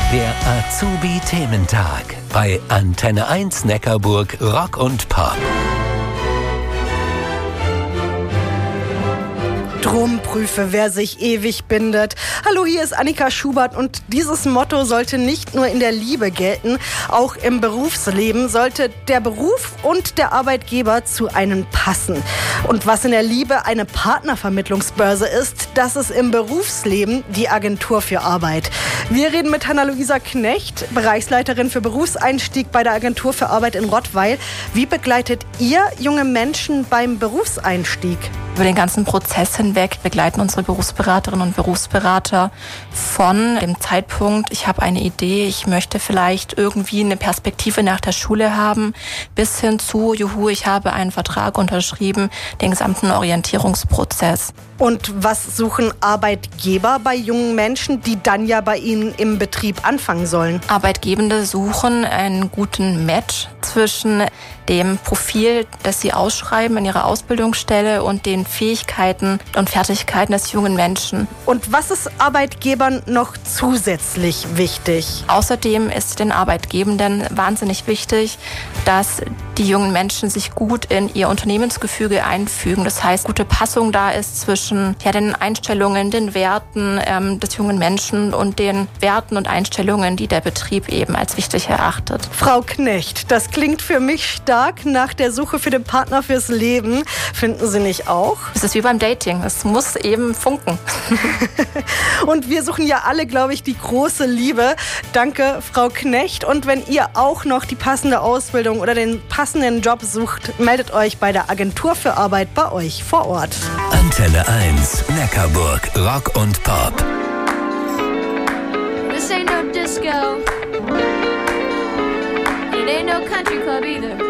Der Azubi-Thementag bei Antenne 1 Neckarburg Rock und Pop. Drum prüfe, wer sich ewig bindet. Hallo, hier ist Annika Schubert und dieses Motto sollte nicht nur in der Liebe gelten, auch im Berufsleben sollte der Beruf und der Arbeitgeber zu einem passen. Und was in der Liebe eine Partnervermittlungsbörse ist, das ist im Berufsleben die Agentur für Arbeit. Wir reden mit Hanna-Luisa Knecht, Bereichsleiterin für Berufseinstieg bei der Agentur für Arbeit in Rottweil. Wie begleitet ihr junge Menschen beim Berufseinstieg? Über den ganzen Prozess hinweg begleiten unsere Berufsberaterinnen und Berufsberater von dem Zeitpunkt, ich habe eine Idee, ich möchte vielleicht irgendwie eine Perspektive nach der Schule haben, bis hin zu, juhu, ich habe einen Vertrag unterschrieben, den gesamten Orientierungsprozess. Und was suchen Arbeitgeber bei jungen Menschen, die dann ja bei ihnen im Betrieb anfangen sollen? Arbeitgebende suchen einen guten Match zwischen dem Profil, das sie ausschreiben in ihrer Ausbildungsstelle und den Fähigkeiten und Fertigkeiten des jungen Menschen. Und was ist Arbeitgebern noch zusätzlich wichtig? Außerdem ist den Arbeitgebenden wahnsinnig wichtig, dass die jungen Menschen sich gut in ihr Unternehmensgefüge einfügen. Das heißt, gute Passung da ist zwischen den Einstellungen, den Werten des jungen Menschen und den Werten und Einstellungen, die der Betrieb eben als wichtig erachtet. Frau Knecht, das klingt für mich stark nach der Suche für den Partner fürs Leben. Finden Sie nicht auch? Es ist wie beim Dating. Es muss eben funken. Und wir suchen ja alle, glaube ich, die große Liebe. Danke, Frau Knecht. Und wenn ihr auch noch die passende Ausbildung oder den passenden Job sucht, meldet euch bei der Agentur für Arbeit bei euch vor Ort. Antenne 1 Neckarburg Rock und Pop. This ain't no disco. It ain't no country club either.